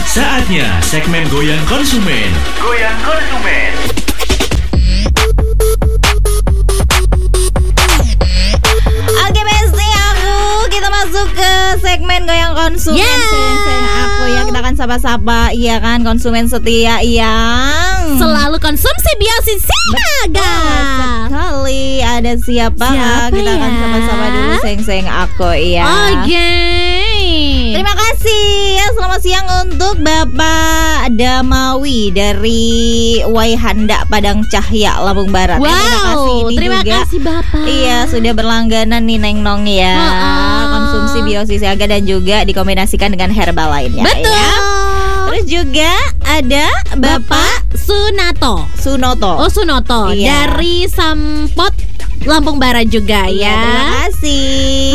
Saatnya segmen Goyang Konsumen. Goyang Konsumen. Oke besti aku, kita masuk ke segmen Goyang Konsumen. Sayang aku ya, kita akan sapa-sapa, iya kan, konsumen setia yang selalu konsumsi Biosis Siaga. Sekali, ada siapa kita ya? akan sapa-sapa dulu sayang aku ya. Oke. Terima kasih ya, selamat siang untuk Bapak Damawi dari Waihanda Padang Cahya Lampung Barat. Wow, terima kasih Bapak. Iya, sudah berlangganan nih Neng Nong ya. Konsumsi Biosis Siaga dan juga dikombinasikan dengan herbal lainnya. Betul ya. Terus juga ada Bapak Sunoto. Oh Sunoto iya. Dari Sampot Lampung Barat juga ya. Terima kasih.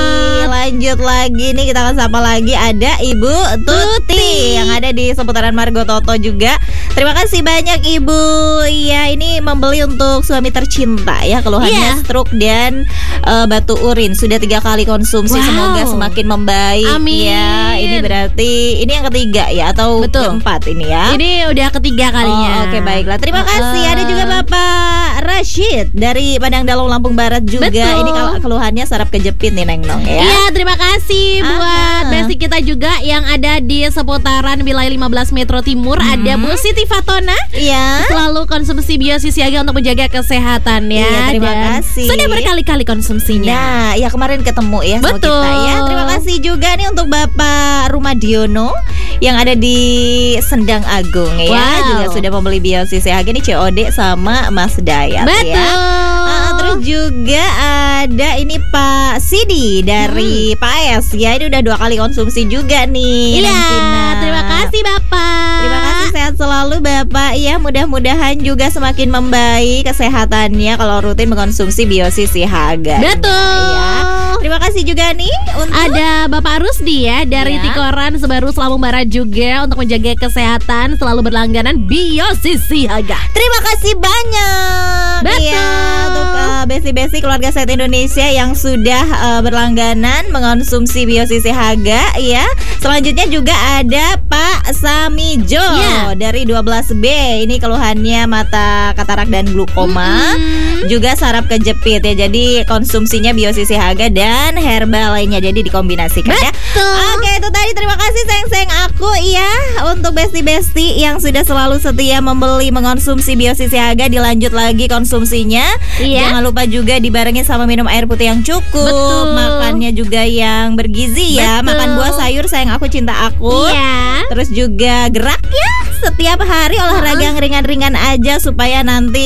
Lanjut lagi nih, kita akan sapa lagi ada Ibu Tuti yang ada di seputaran Margo Toto juga. Terima kasih banyak Ibu. Iya, ini membeli untuk suami tercinta ya, keluhannya stroke dan batu urin. Sudah 3 kali konsumsi. Semoga semakin membaik. Amin. Ya, ini berarti ini yang ketiga ya atau keempat ini ya. Ini udah ketiga kalinya. Oke, baiklah. Terima kasih. Ada juga Bapak Rashid dari Padang Dalong Lampung Barat juga. Betul. Ini keluhannya saraf kejepit nih Neng Nong ya. Iya, terima kasih buat basic kita juga yang ada di seputaran wilayah 15 Metro Timur. Ada Bu Siti Fatona. Iya. Selalu konsumsi Biosis Siaga untuk menjaga kesehatan ya. Iya, terima kasih. Sudah berkali-kali konsumsinya. Nah, ya kemarin ketemu ya sama Betul. kita ya. Terima kasih juga nih untuk Bapak Rumadiono yang ada di Sendang Agung ya. Wow. Juga sudah membeli Biosis Siaga nih COD sama Mas Dayat. Betul. Ya. Terus juga ada ini Pak Sidi dari Pak Es ya. Ini udah 2 kali konsumsi juga nih. Iya, terima kasih Bapak. Terima kasih, sehat selalu Bapak ya. Mudah-mudahan juga semakin membaik kesehatannya kalau rutin mengkonsumsi Biosis Siaga. Betul ya. Terima kasih juga nih untuk ada Bapak Rusdi ya dari Tikoran Sebaru Lampung Barat juga untuk menjaga kesehatan selalu berlangganan Biosis Siaga. Terima kasih banyak. Betul. Ya, untuk besi-besi keluarga Set Indonesia yang sudah berlangganan mengonsumsi Biosis Siaga ya. Selanjutnya juga ada Pak Samijo dari 12B. Ini keluhannya mata katarak dan glukoma, juga saraf kejepit ya. Jadi konsumsinya Biosis Siaga dan herbal lainnya, jadi dikombinasikan ya. Oke, itu tadi. Terima kasih sayang-sayang aku ya untuk besti-besti yang sudah selalu setia membeli mengonsumsi Biosis Siaga. Dilanjut lagi konsumsinya. Jangan lupa juga dibarengin sama minum air putih yang cukup. Betul. Makannya juga yang bergizi ya. Betul. Makan buah sayur sayang aku cinta aku. Iya. Terus juga gerak ya setiap hari, olahraga yang ringan-ringan aja supaya nanti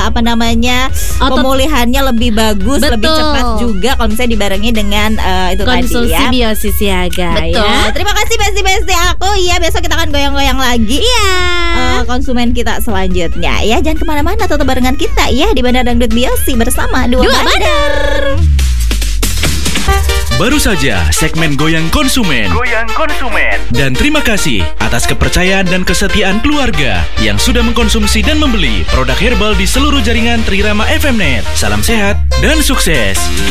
pemulihannya lebih bagus, lebih cepat juga kalau misalnya dibarengi dengan itu konsumsi tadi ya. Biosis Siaga. Betul. Ya. Terima kasih besti-besti aku. Iya, besok kita akan goyang-goyang lagi. Iya. Konsumen kita selanjutnya ya. Jangan kemana-mana, tetap barengan kita ya di Bandar Dangdut Biosi bersama Dua Bandar. Baru saja segmen Goyang Konsumen. Goyang Konsumen. Dan terima kasih atas kepercayaan dan kesetiaan keluarga yang sudah mengkonsumsi dan membeli produk herbal di seluruh jaringan Trirama FMnet. Salam sehat dan sukses.